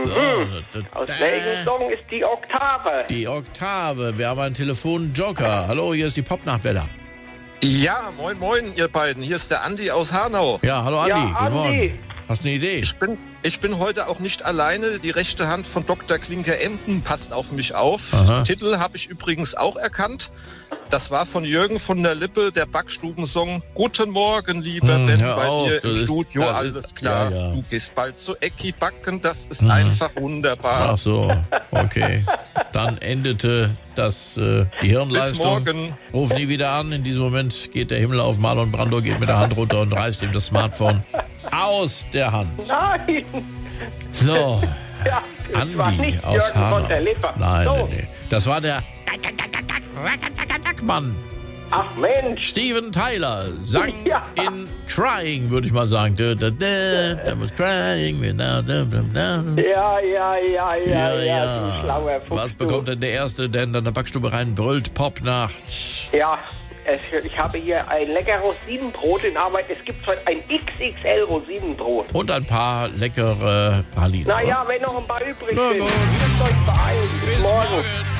Aus welchem Song ist die Oktave? Die Oktave. Wir haben einen Telefonjoker. Hallo, hier ist die Popnachtwelle. Ja, moin, moin, ihr beiden. Hier ist der Andi aus Hanau. Ja, hallo Andi. Ja, Guten Morgen. Hast du eine Idee? Ich bin heute auch nicht alleine. Die rechte Hand von Dr. Klinker-Emden passt auf mich auf. Aha. Titel habe ich übrigens auch erkannt. Das war von Jürgen von der Lippe, der Backstubensong. Guten Morgen, lieber Ben, hör bei auf, dir im das ist- Studio, das alles ist- klar. ja. Du gehst bald zu Ecki backen, das ist einfach wunderbar. Ach so, okay. Dann endete die Bis Hirnleistung. morgen. Ruf nie wieder an. In diesem Moment geht der Himmel auf. Marlon Brando geht mit der Hand runter und reißt ihm das Smartphone aus der Hand. Nein! So, Ja, es war Andi nicht aus Jürgen Hanau. von der Lippe. Nein, So. nee. Das war der Mann. Ach Mensch! Steven Tyler sang Ja. in Crying, würde ich mal sagen. That was crying. Ja, du schlauer Fuchs. Was bekommt denn der Erste, der in der Backstube rein brüllt? Popnacht. Ja, ich habe hier ein lecker Rosinenbrot in Arbeit. Es gibt heute ein XXL Rosinenbrot. Und ein paar leckere Pralinen. Naja, wenn noch ein paar übrig Na sind. gut. Müsst euch beeilen. Bis morgen.